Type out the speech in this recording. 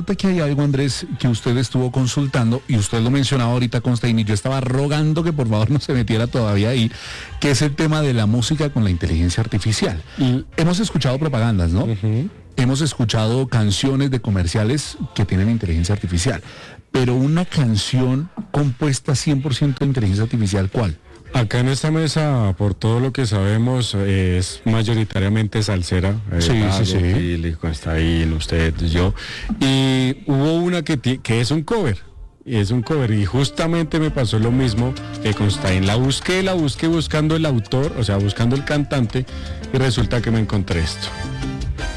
resulta que hay algo, Andrés, que usted estuvo consultando, y usted lo mencionaba ahorita, Constein, y yo estaba rogando que por favor no se metiera todavía ahí, que es el tema de la música con la inteligencia artificial. Hemos escuchado propagandas, ¿no? Hemos escuchado canciones de comerciales que tienen inteligencia artificial, pero una canción compuesta 100% de inteligencia artificial, ¿cuál? Acá en esta mesa, por todo lo que sabemos, es mayoritariamente salsera. Sí. Philly, Constaín, usted, yo. Y hubo una que es un cover. Y justamente me pasó lo mismo que Constaín. La busqué buscando el autor, o sea, buscando el cantante, y resulta que me encontré esto.